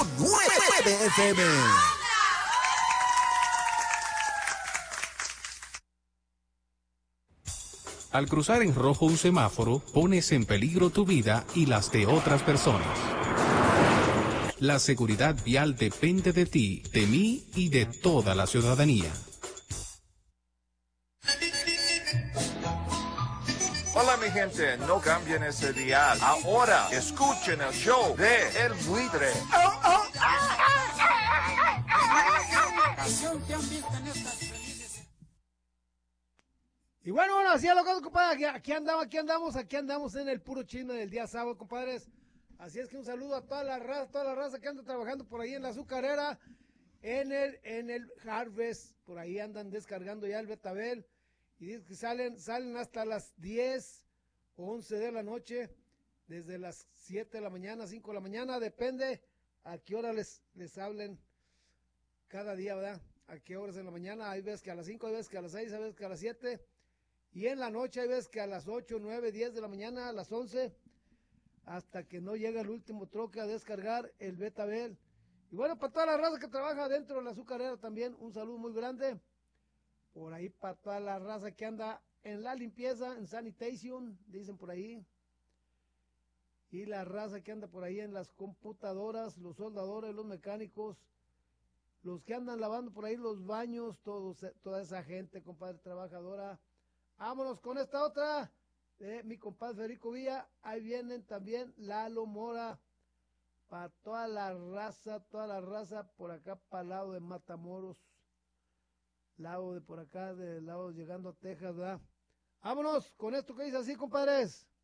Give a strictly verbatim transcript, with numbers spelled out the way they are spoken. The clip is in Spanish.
nueve F M. Al cruzar en rojo un semáforo, pones en peligro tu vida y las de otras personas. La seguridad vial depende de ti, de mí y de toda la ciudadanía. Hola mi gente, no cambien ese dial. Ahora escuchen el show de El Buitre. Y bueno, bueno, así es lo que, compadre, aquí, aquí andamos, aquí andamos, aquí andamos en el puro chisme del día sábado, compadres. Así es que un saludo a toda la raza, toda la raza que anda trabajando por ahí en la azucarera, en el, en el Harvest, por ahí andan descargando ya el Betabel, y dicen que salen, salen hasta las diez o once de la noche, desde las siete de la mañana, cinco de la mañana, depende a qué hora les, les hablen cada día, ¿verdad? A qué horas en la mañana, hay veces que a las cinco, hay veces que a las seis, hay veces que a las siete, y en la noche hay veces que a las ocho, nueve, diez de la mañana, a las once, hasta que no llega el último troque a descargar el Betabel. Y bueno, para toda la raza que trabaja dentro de la azucarera también, un saludo muy grande. Por ahí para toda la raza que anda en la limpieza, en sanitation, dicen por ahí. Y la raza que anda por ahí en las computadoras, los soldadores, los mecánicos, los que andan lavando por ahí los baños, todos, toda esa gente, compadre, trabajadora. Vámonos con esta otra de mi compadre Federico Villa. Ahí vienen también Lalo Mora, para toda la raza, toda la raza por acá para el lado de Matamoros, lado de por acá, del lado llegando a Texas, ¿verdad? Vámonos con esto que dice así, compadres.